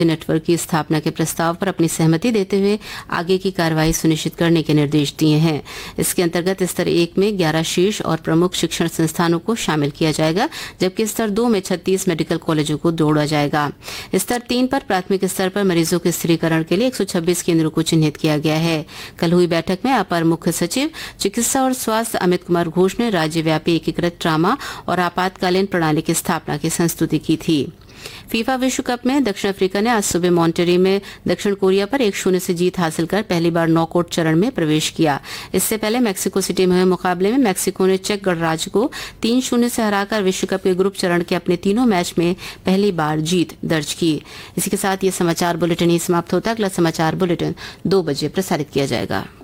Network की स्थापना के प्रस्ताव पर अपनी सहमति देते हुए आगे की कार्रवाई सुनिश्चित करने के निर्देश दिए हैं। इसके अंतर्गत स्तर 1 में 11 शीर्ष और प्रमुख शिक्षण संस्थानों को शामिल किया जाएगा, जबकि स्तर 2 में 36 मेडिकल कॉलेजों को जोड़ा जाएगा। स्तर 3 पर प्राथमिक स्तर पर मरीजों के स्थिरीकरण के लिए 126 केंद्रों को चिन्हित किया गया है। कल हुई बैठक में अपर मुख्य सचिव चिकित्सा और स्वास्थ्य अमित कुमार घोष ने राज्यव्यापी एकीकृत ट्रामा और आपातकालीन प्रणाली की स्थापना की संस्तुति की थी। फीफा विश्व कप में दक्षिण अफ्रीका ने आज सुबह मॉन्टेरी में दक्षिण कोरिया पर 1-0 से जीत हासिल कर पहली बार नॉकआउट चरण में प्रवेश किया। इससे पहले मेक्सिको सिटी में हुए मुकाबले में मेक्सिको ने चेक गणराज्य को 3-0 से हराकर विश्व कप के ग्रुप चरण के अपने तीनों मैच में पहली बार जीत दर्ज की। इसी के साथ ये समाचार बुलेटिन ही समाप्त होता है। अगला समाचार बुलेटिन 2 बजे प्रसारित किया जाएगा।